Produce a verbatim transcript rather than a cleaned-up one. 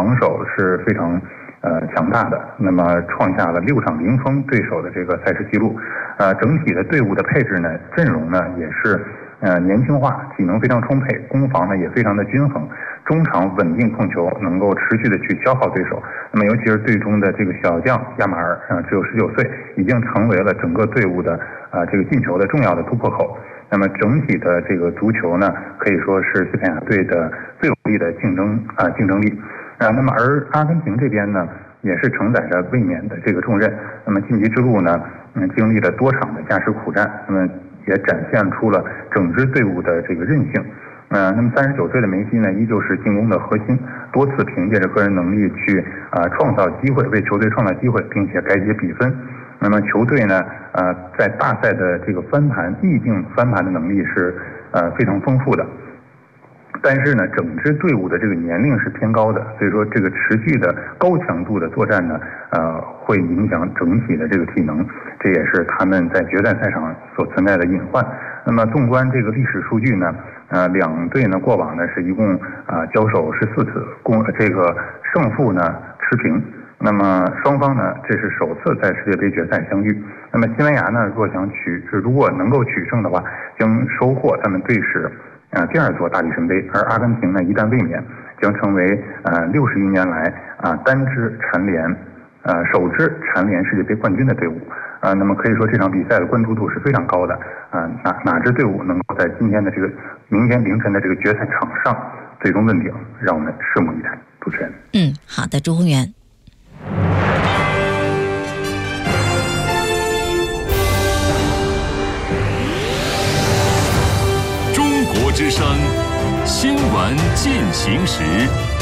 防守是非常呃强大的，那么创下了六场零封对手的这个赛事记录。呃，整体的队伍的配置呢，阵容呢也是呃年轻化，体能非常充沛，攻防呢也非常的均衡，中场稳定控球，能够持续的去消耗对手。那么尤其是队中的这个小将亚马尔啊、呃，只有十九岁，已经成为了整个队伍的啊、呃、这个进球的重要的突破口。那么整体的这个足球呢，可以说是西班牙队的最有力的竞争啊、呃、竞争力啊、呃。那么而阿根廷这边呢，也是承载着卫冕的这个重任。那么晋级之路呢，嗯，经历了多场的加时苦战，那么也展现出了整支队伍的这个韧性。呃，那么三十九岁的梅西呢，依旧是进攻的核心，多次凭借着个人能力去啊、呃、创造机会，为球队创造机会，并且改写比分。那么球队呢，呃，在大赛的这个翻盘、逆境翻盘的能力是呃非常丰富的。但是呢，整支队伍的这个年龄是偏高的，所以说这个持续的高强度的作战呢，呃，会影响整体的这个体能，这也是他们在决赛赛场所存在的隐患。那么，纵观这个历史数据呢，呃，两队呢过往呢是一共啊、呃、交手十四次，共这个胜负呢持平。那么双方呢，这是首次在世界杯决赛相遇。那么西班牙呢，若想取，如果能够取胜的话，将收获他们队史啊第二座大力神杯。而阿根廷呢，一旦卫冕，将成为呃六十余年来啊单支蝉联呃首支蝉联世界杯冠军的队伍。啊，那么可以说这场比赛的关注度是非常高的。啊，哪哪支队伍能够在今天的这个明天凌晨的这个决赛场上最终问鼎，让我们拭目以待。主持人， 嗯，好的，朱宏元。 中国之声新闻进行时。